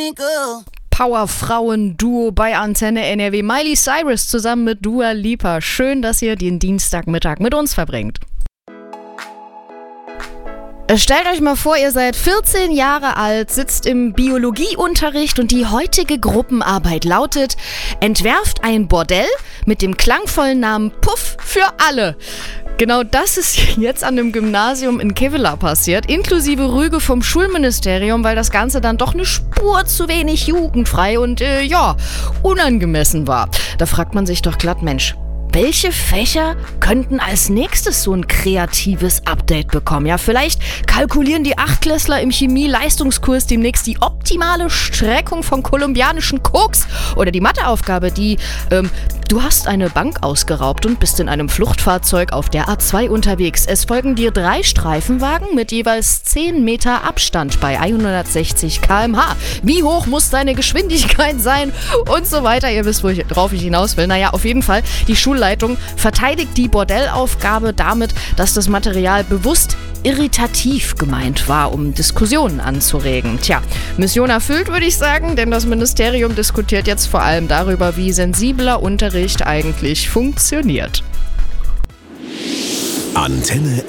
Twinkle. Powerfrauen-Duo bei Antenne NRW. Miley Cyrus zusammen mit Dua Lipa. Schön, dass ihr den Dienstagmittag mit uns verbringt. Stellt euch mal vor, ihr seid 14 Jahre alt, sitzt im Biologieunterricht und die heutige Gruppenarbeit lautet: Entwerft ein Bordell mit dem klangvollen Namen Puff für alle. Genau das ist jetzt an dem Gymnasium in Kevelaer passiert, inklusive Rüge vom Schulministerium, weil das Ganze dann doch eine Spur zu wenig jugendfrei und unangemessen war. Da fragt man sich doch glatt, Mensch, welche Fächer könnten als nächstes so ein kreatives Update bekommen? Ja, vielleicht kalkulieren die Achtklässler im Chemie-Leistungskurs demnächst die optimale Streckung von kolumbianischen Koks. Oder die Matheaufgabe, du hast eine Bank ausgeraubt und bist in einem Fluchtfahrzeug auf der A2 unterwegs. Es folgen dir 3 Streifenwagen mit jeweils 10 Meter Abstand bei 160 km/h. Wie hoch muss deine Geschwindigkeit sein? Und so weiter. Ihr wisst, worauf ich hinaus will. Naja, auf jeden Fall, die Schulleitung verteidigt die Bordellaufgabe damit, dass das Material bewusst irritativ gemeint war, um Diskussionen anzuregen. Tja, Mission erfüllt, würde ich sagen, denn das Ministerium diskutiert jetzt vor allem darüber, wie sensibler Unterricht eigentlich funktioniert. Antenne